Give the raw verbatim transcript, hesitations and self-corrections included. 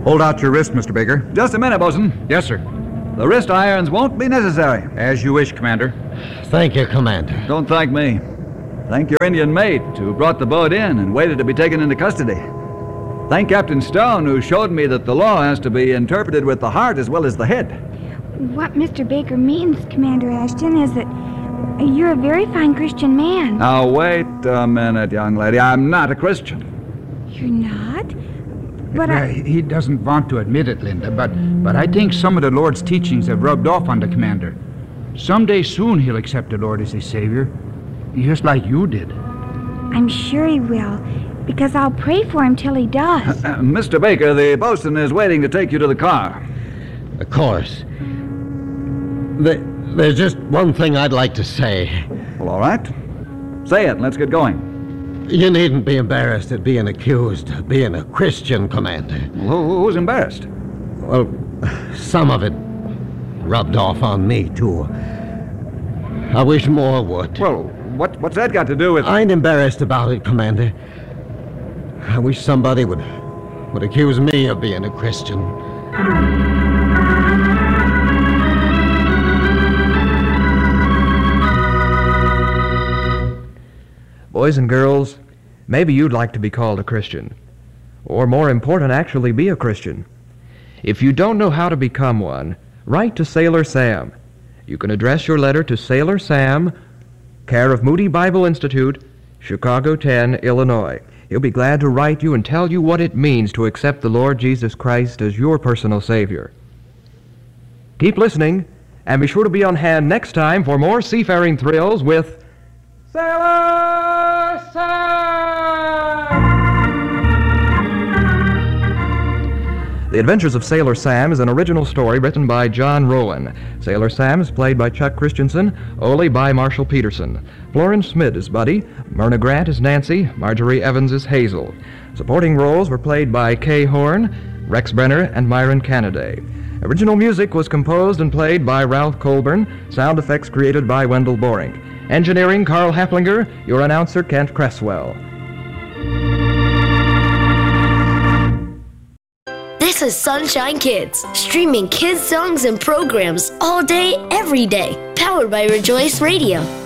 Hold out your wrist, Mister Baker. Just a minute, Bosun. Yes, sir. The wrist irons won't be necessary. As you wish, Commander. Thank you, Commander. Don't thank me. Thank your Indian mate who brought the boat in and waited to be taken into custody. Thank Captain Stone who showed me that the law has to be interpreted with the heart as well as the head. What Mister Baker means, Commander Ashton, is that you're a very fine Christian man. Now, wait a minute, young lady. I'm not a Christian. You're not? But Uh, I... He doesn't want to admit it, Linda, but, but I think some of the Lord's teachings have rubbed off on the Commander. Someday soon he'll accept the Lord as his Savior, just like you did. I'm sure he will, because I'll pray for him till he does. Uh, Mister Baker, the bosun is waiting to take you to the car. Of course. The, there's just one thing I'd like to say. Well, all right. Say it. Let's get going. You needn't be embarrassed at being accused of being a Christian, Commander. Well, who, who's embarrassed? Well, some of it rubbed off on me, too. I wish more would. Well, what, what's that got to do with... I ain't embarrassed about it, Commander. I wish somebody would, would accuse me of being a Christian. Boys and girls, maybe you'd like to be called a Christian. Or more important, actually be a Christian. If you don't know how to become one, write to Sailor Sam. You can address your letter to Sailor Sam, care of Moody Bible Institute, Chicago ten, Illinois. He'll be glad to write you and tell you what it means to accept the Lord Jesus Christ as your personal Savior. Keep listening, and be sure to be on hand next time for more seafaring thrills with Sailor Sam! The Adventures of Sailor Sam is an original story written by John Rowan. Sailor Sam is played by Chuck Christensen, Ole by Marshall Peterson. Florence Schmidt is Buddy, Myrna Grant is Nancy, Marjorie Evans is Hazel. Supporting roles were played by Kay Horn, Rex Brenner, and Myron Canaday. Original music was composed and played by Ralph Colburn, sound effects created by Wendell Boring. Engineering, Carl Haplinger, your announcer, Kent Cresswell. This is Sunshine Kids, streaming kids songs and programs all day, every day. Powered by Rejoice Radio.